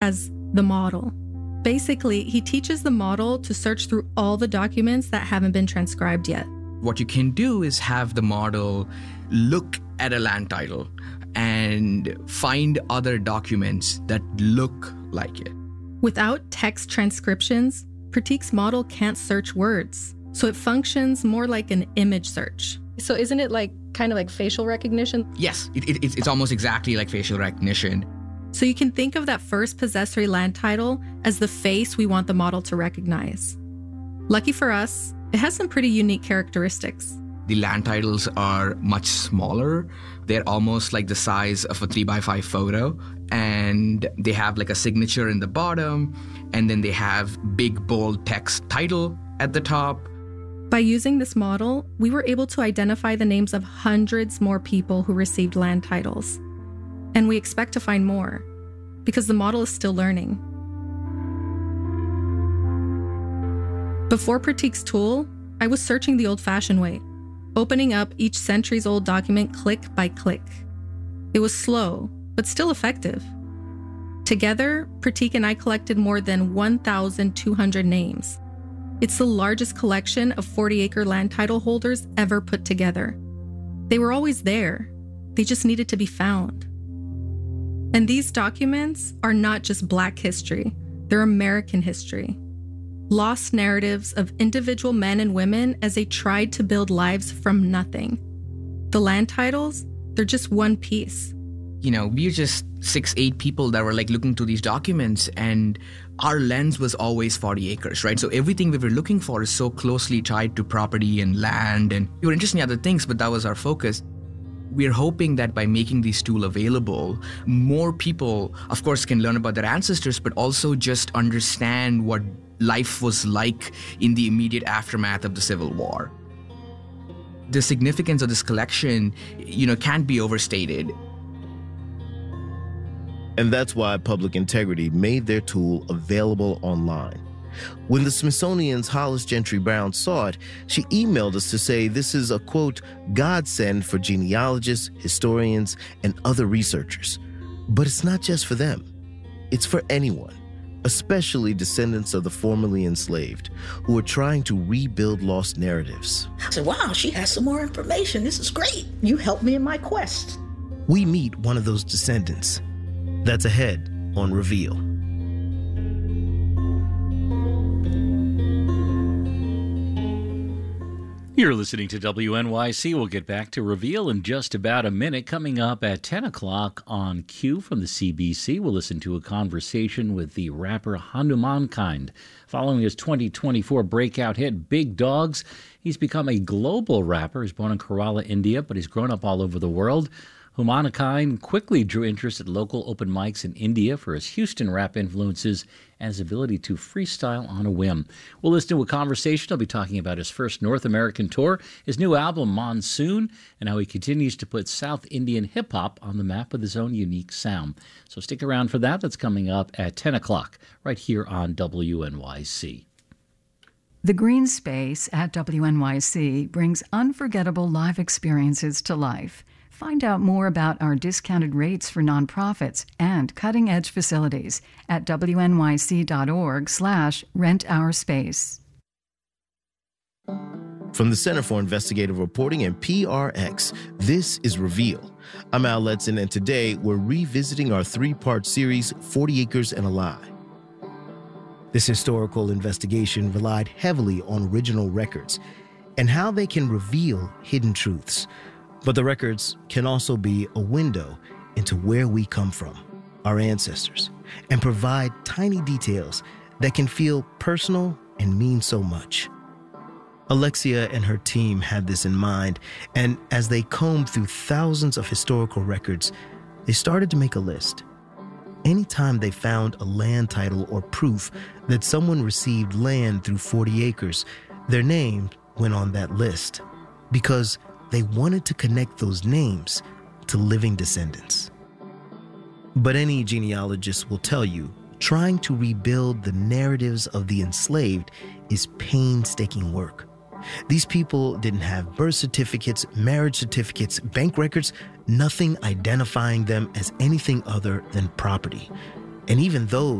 as the model. Basically, he teaches the model to search through all the documents that haven't been transcribed yet. What you can do is have the model look at a land title and find other documents that look like it. Without text transcriptions, Pratik's model can't search words, so it functions more like an image search. So isn't it kind of like facial recognition? Yes, it's almost exactly like facial recognition. So you can think of that first possessory land title as the face we want the model to recognize. Lucky for us, it has some pretty unique characteristics. The land titles are much smaller. They're almost like the size of a 3x5 photo. And they have like a signature in the bottom. And then they have big, bold text title at the top. By using this model, we were able to identify the names of hundreds more people who received land titles. And we expect to find more, because the model is still learning. Before Pratik's tool, I was searching the old-fashioned way, opening up each centuries-old document click by click. It was slow, but still effective. Together, Pratik and I collected more than 1,200 names. It's the largest collection of 40-acre land title holders ever put together. They were always there. They just needed to be found. And these documents are not just Black history, they're American history. Lost narratives of individual men and women as they tried to build lives from nothing. The land titles, they're just one piece. We're just 6-8 people that were looking through these documents, and our lens was always 40 acres, right? So everything we were looking for is so closely tied to property and land, and we were interested in other things, but that was our focus. We're hoping that by making these tools available, more people, of course, can learn about their ancestors, but also just understand what life was like in the immediate aftermath of the Civil War. The significance of this collection, can't be overstated. And that's why Public Integrity made their tool available online. When the Smithsonian's Hollis Gentry Brown saw it, she emailed us to say this is a, quote, godsend for genealogists, historians, and other researchers. But it's not just for them. It's for anyone, especially descendants of the formerly enslaved, who are trying to rebuild lost narratives. I said, wow, she has some more information. This is great. You helped me in my quest. We meet one of those descendants. That's ahead on Reveal. You're listening to WNYC. We'll get back to Reveal in just about a minute. Coming up at 10 o'clock on Q from the CBC, we'll listen to a conversation with the rapper Hanumankind. Following his 2024 breakout hit, Big Dogs, he's become a global rapper. He's born in Kerala, India, but he's grown up all over the world. Humankind quickly drew interest at local open mics in India for his Houston rap influences and his ability to freestyle on a whim. We'll listen to a conversation. I'll be talking about his first North American tour, his new album, Monsoon, and how he continues to put South Indian hip-hop on the map with his own unique sound. So stick around for that. That's coming up at 10 o'clock right here on WNYC. The Green Space at WNYC brings unforgettable live experiences to life. Find out more about our discounted rates for nonprofits and cutting-edge facilities at wnyc.org/rentourspace. From the Center for Investigative Reporting and PRX, this is Reveal. I'm Al Letson, and today we're revisiting our 3-part series, 40 Acres and a Lie. This historical investigation relied heavily on original records and how they can reveal hidden truths. But the records can also be a window into where we come from, our ancestors, and provide tiny details that can feel personal and mean so much. Alexia and her team had this in mind, and as they combed through thousands of historical records, they started to make a list. Anytime they found a land title or proof that someone received land through 40 acres, their name went on that list, because they wanted to connect those names to living descendants. But any genealogist will tell you, trying to rebuild the narratives of the enslaved is painstaking work. These people didn't have birth certificates, marriage certificates, bank records, nothing identifying them as anything other than property. And even those